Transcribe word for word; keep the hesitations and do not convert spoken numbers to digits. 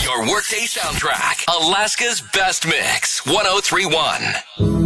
Your workday soundtrack. Alaska's best mix. ten thirty-one.